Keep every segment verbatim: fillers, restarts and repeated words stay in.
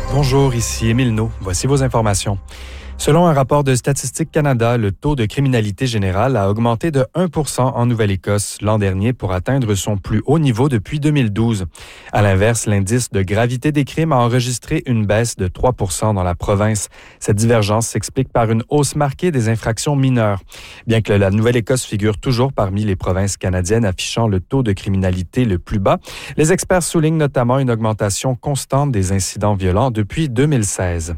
Bonjour, ici Émile No. Voici vos informations. Selon un rapport de Statistique Canada, le taux de criminalité générale a augmenté de un pour cent en Nouvelle-Écosse l'an dernier pour atteindre son plus haut niveau depuis deux mille douze. À l'inverse, l'indice de gravité des crimes a enregistré une baisse de trois pour cent dans la province. Cette divergence s'explique par une hausse marquée des infractions mineures. Bien que la Nouvelle-Écosse figure toujours parmi les provinces canadiennes affichant le taux de criminalité le plus bas, les experts soulignent notamment une augmentation constante des incidents violents depuis deux mille seize.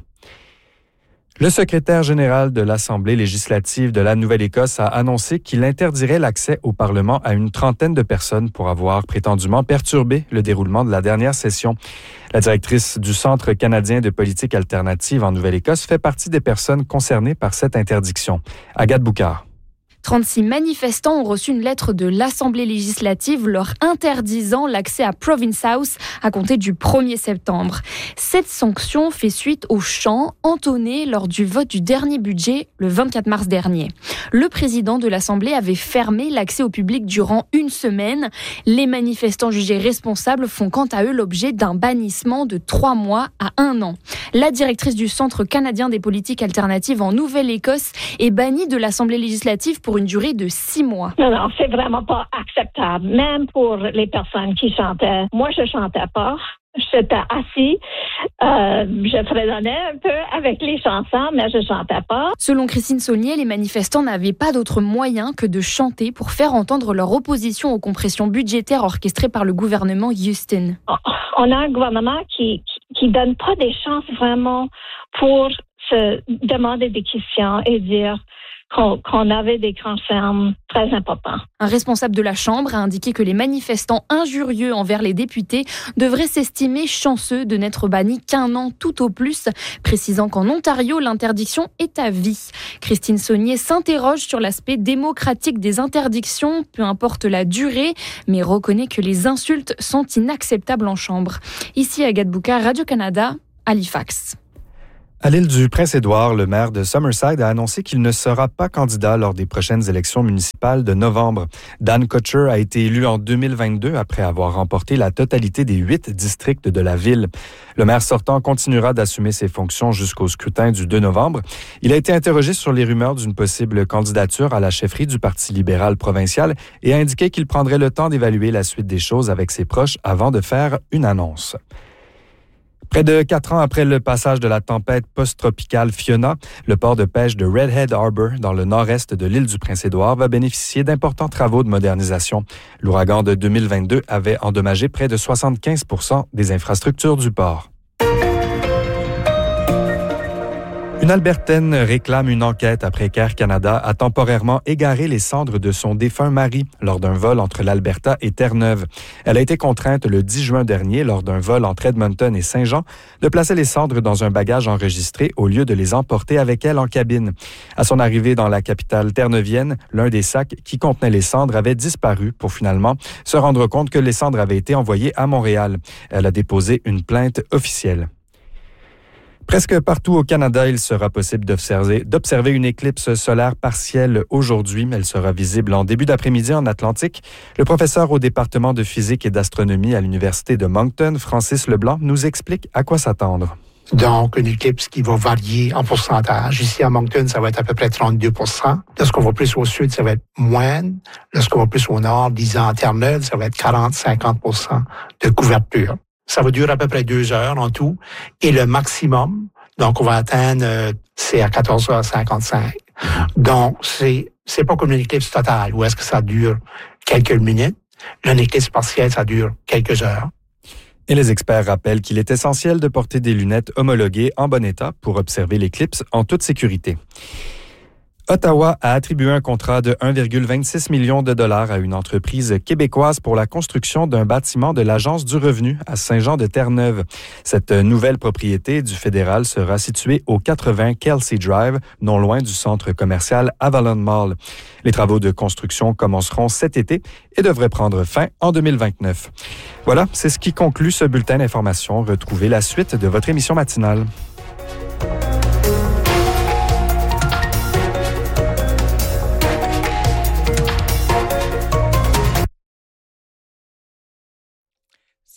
Le secrétaire général de l'Assemblée législative de la Nouvelle-Écosse a annoncé qu'il interdirait l'accès au Parlement à une trentaine de personnes pour avoir prétendument perturbé le déroulement de la dernière session. La directrice du Centre canadien de politique alternative en Nouvelle-Écosse fait partie des personnes concernées par cette interdiction. Agathe Boucard. trente-six manifestants ont reçu une lettre de l'Assemblée législative leur interdisant l'accès à Province House à compter du premier septembre. Cette sanction fait suite aux chants entonnés lors du vote du dernier budget le vingt-quatre mars dernier. Le président de l'Assemblée avait fermé l'accès au public durant une semaine. Les manifestants jugés responsables font quant à eux l'objet d'un bannissement de trois mois à un an. La directrice du Centre canadien des politiques alternatives en Nouvelle-Écosse est bannie de l'Assemblée législative pour une durée de six mois. Non, non, c'est vraiment pas acceptable. Même pour les personnes qui chantaient. Moi, je chantais pas. J'étais assis. Euh, je fredonnais un peu avec les chansons, mais je chantais pas. Selon Christine Saulnier, les manifestants n'avaient pas d'autre moyen que de chanter pour faire entendre leur opposition aux compressions budgétaires orchestrées par le gouvernement Houston. On a un gouvernement qui, qui, qui donne pas des chances vraiment pour se demander des questions et dire Qu'on, qu'on avait des concerns très importants. Un responsable de la Chambre a indiqué que les manifestants injurieux envers les députés devraient s'estimer chanceux de n'être bannis qu'un an tout au plus, précisant qu'en Ontario, l'interdiction est à vie. Christine Saulnier s'interroge sur l'aspect démocratique des interdictions, peu importe la durée, mais reconnaît que les insultes sont inacceptables en Chambre. Ici, Agathe Boucard, Radio-Canada, Halifax. À l'île du Prince-Édouard, le maire de Summerside a annoncé qu'il ne sera pas candidat lors des prochaines élections municipales de novembre. Dan Kutcher a été élu en deux mille vingt-deux après avoir remporté la totalité des huit districts de la ville. Le maire sortant continuera d'assumer ses fonctions jusqu'au scrutin du deux novembre. Il a été interrogé sur les rumeurs d'une possible candidature à la chefferie du Parti libéral provincial et a indiqué qu'il prendrait le temps d'évaluer la suite des choses avec ses proches avant de faire une annonce. Près de quatre ans après le passage de la tempête post-tropicale Fiona, le port de pêche de Redhead Harbour, dans le nord-est de l'île du Prince-Édouard, va bénéficier d'importants travaux de modernisation. L'ouragan de deux mille vingt-deux avait endommagé près de soixante-quinze pour cent des infrastructures du port. Une Albertaine réclame une enquête après qu'Air Canada a temporairement égaré les cendres de son défunt mari lors d'un vol entre l'Alberta et Terre-Neuve. Elle a été contrainte le dix juin dernier, lors d'un vol entre Edmonton et Saint-Jean, de placer les cendres dans un bagage enregistré au lieu de les emporter avec elle en cabine. À son arrivée dans la capitale terneuvienne, l'un des sacs qui contenait les cendres avait disparu pour finalement se rendre compte que les cendres avaient été envoyées à Montréal. Elle a déposé une plainte officielle. Presque partout au Canada, il sera possible d'observer, d'observer une éclipse solaire partielle aujourd'hui. Elle sera visible en début d'après-midi en Atlantique. Le professeur au département de physique et d'astronomie à l'Université de Moncton, Francis Leblanc, nous explique à quoi s'attendre. Donc, une éclipse qui va varier en pourcentage. Ici, à Moncton, ça va être à peu près trente-deux pour cent. Lorsqu'on va plus au sud, ça va être moins. Lorsqu'on va plus au nord, disons en Terre-Neuve, ça va être quarante à cinquante pour cent de couverture. Ça va durer à peu près deux heures en tout. Et le maximum, donc on va atteindre, euh, c'est à quatorze heures cinquante-cinq. Donc, c'est c'est pas comme une éclipse totale, où est-ce que ça dure quelques minutes. Une éclipse partielle, ça dure quelques heures. Et les experts rappellent qu'il est essentiel de porter des lunettes homologuées en bon état pour observer l'éclipse en toute sécurité. Ottawa a attribué un contrat de un virgule vingt-six million de dollars à une entreprise québécoise pour la construction d'un bâtiment de l'Agence du revenu à Saint-Jean-de-Terre-Neuve. Cette nouvelle propriété du fédéral sera située au quatre-vingts Kelsey Drive, non loin du centre commercial Avalon Mall. Les travaux de construction commenceront cet été et devraient prendre fin en deux mille vingt-neuf. Voilà, c'est ce qui conclut ce bulletin d'information. Retrouvez la suite de votre émission matinale.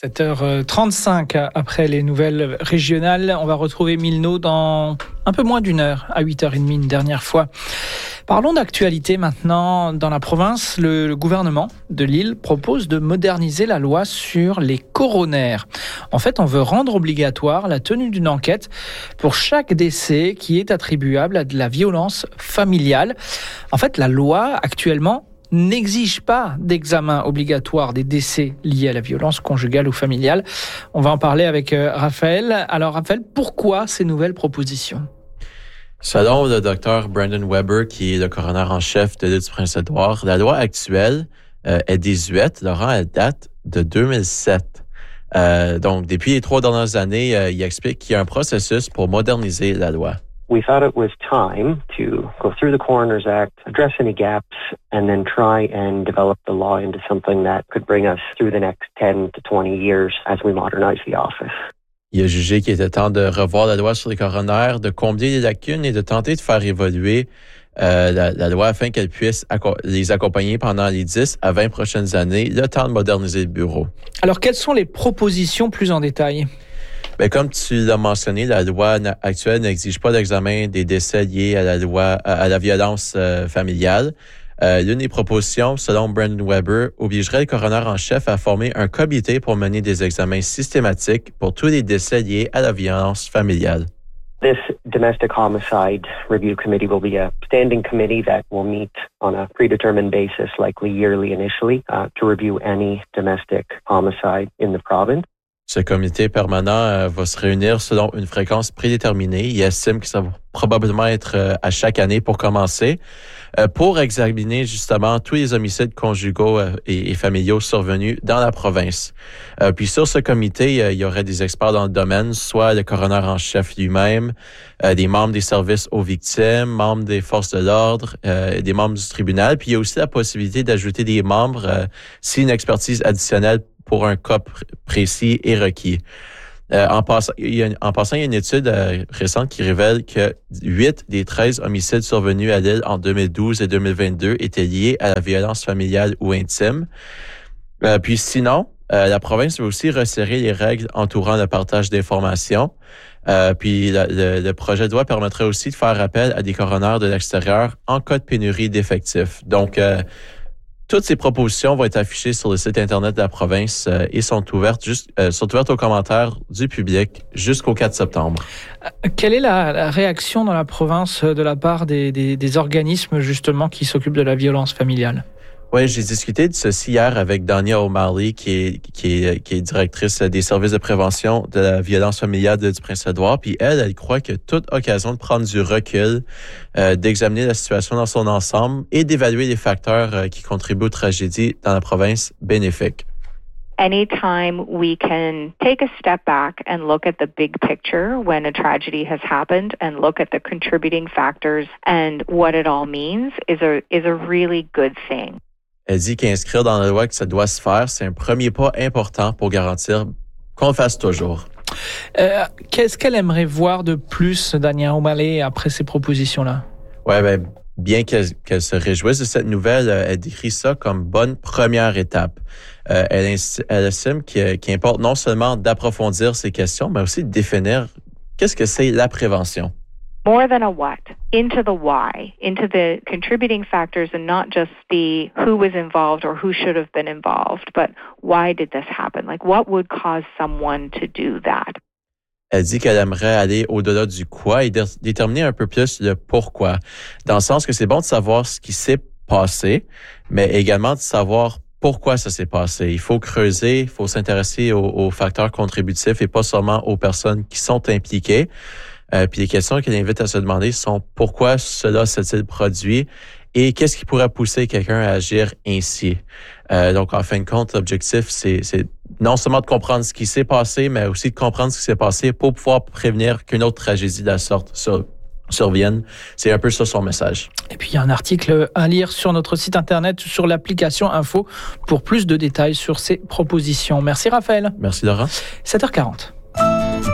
sept heures trente-cinq après les nouvelles régionales. On va retrouver Milno dans un peu moins d'une heure, à huit heures trente une dernière fois. Parlons d'actualité maintenant. Dans la province, le, le gouvernement de l'île propose de moderniser la loi sur les coronaires. En fait, on veut rendre obligatoire la tenue d'une enquête pour chaque décès qui est attribuable à de la violence familiale. En fait, la loi actuellement n'exige pas d'examen obligatoire des décès liés à la violence conjugale ou familiale. On va en parler avec euh, Raphaël. Alors Raphaël, pourquoi ces nouvelles propositions? Selon le docteur Brandon Weber, qui est le coroner en chef de l'île du Prince-Édouard, la loi actuelle euh, est désuète. Laurent, elle date de deux mille sept. Euh, donc, depuis les trois dernières années, euh, il explique qu'il y a un processus pour moderniser la loi. We thought it was time to go through the Coroner's Act, address any gaps, and then try and develop the law into something that could bring us through the next ten to twenty years as we modernize the office. Il a jugé qu'il était temps de revoir la loi sur les coronaires, de combler les lacunes et de tenter de faire évoluer euh, la, la loi afin qu'elle puisse aco- les accompagner pendant les dix à vingt prochaines années, le temps de moderniser le bureau. Alors, quelles sont les propositions plus en détail? Bien, comme tu l'as mentionné, la loi actuelle n'exige pas d'examen des décès liés à la loi à la violence euh, familiale. Euh, l'une des propositions, selon Brandon Weber, obligerait le coroner en chef à former un comité pour mener des examens systématiques pour tous les décès liés à la violence familiale. This domestic homicide review committee will be a standing committee that will meet on a predetermined basis, likely yearly initially, uh, to review any domestic homicide in the province. Ce comité permanent euh, va se réunir selon une fréquence prédéterminée. Il estime que ça va probablement être euh, à chaque année pour commencer, euh, pour examiner justement tous les homicides conjugaux euh, et, et familiaux survenus dans la province. Euh, puis sur ce comité, euh, il y aurait des experts dans le domaine, soit le coroner en chef lui-même, euh, des membres des services aux victimes, membres des forces de l'ordre, euh, des membres du tribunal. Puis il y a aussi la possibilité d'ajouter des membres euh, si une expertise additionnelle pour un cas pr- précis est requis. Euh, en, pass- il y a une, en passant, il y a une étude euh, récente qui révèle que huit des treize homicides survenus à l'île en deux mille douze et deux mille vingt-deux étaient liés à la violence familiale ou intime. Euh, puis sinon, euh, la province veut aussi resserrer les règles entourant le partage d'informations. Euh, puis la, le, le projet de loi permettrait aussi de faire appel à des coroners de l'extérieur en cas de pénurie d'effectifs. Donc, euh, toutes ces propositions vont être affichées sur le site Internet de la province euh, et sont ouvertes, juste, euh, sont ouvertes aux commentaires du public jusqu'au quatre septembre. Quelle est la, la réaction dans la province de la part des, des, des organismes justement qui s'occupent de la violence familiale? Oui, j'ai discuté de ceci hier avec Dania O'Malley, qui est, qui est, qui est directrice des services de prévention de la violence familiale du Prince-Édouard. Puis elle, elle croit que toute occasion de prendre du recul, euh, d'examiner la situation dans son ensemble et d'évaluer les facteurs euh, qui contribuent aux tragédies dans la province bénéfique. Anytime we can take a step back and look at the big picture when a tragedy has happened and look at the contributing factors and what it all means is a, is a really good thing. Elle dit qu'inscrire dans la loi que ça doit se faire, c'est un premier pas important pour garantir qu'on le fasse toujours. Euh, qu'est-ce qu'elle aimerait voir de plus, Dania O'Malley, après ces propositions-là? Ouais, ben, bien qu'elle, qu'elle se réjouisse de cette nouvelle, elle décrit ça comme bonne première étape. Euh, elle, ins- elle estime qu'il, qu'il importe non seulement d'approfondir ces questions, mais aussi de définir qu'est-ce que c'est la prévention. More than a what, into the why, into the contributing factors and not just the who was involved or who should have been involved, but why did this happen? Like what would cause someone to do that? Elle dit qu'elle aimerait aller au-delà du quoi et dé- déterminer un peu plus le pourquoi. Dans le sens que c'est bon de savoir ce qui s'est passé, mais également de savoir pourquoi ça s'est passé. Il faut creuser, il faut s'intéresser aux, aux facteurs contributifs et pas seulement aux personnes qui sont impliquées. Euh, puis les questions qu'elle invite à se demander sont pourquoi cela s'est-il produit et qu'est-ce qui pourrait pousser quelqu'un à agir ainsi. Euh, donc, en fin de compte, l'objectif, c'est, c'est non seulement de comprendre ce qui s'est passé, mais aussi de comprendre ce qui s'est passé pour pouvoir prévenir qu'une autre tragédie de la sorte sur, survienne. C'est un peu ça son message. Et puis, il y a un article à lire sur notre site Internet, sur l'application Info, pour plus de détails sur ces propositions. Merci Raphaël. Merci Laurent. sept heures quarante.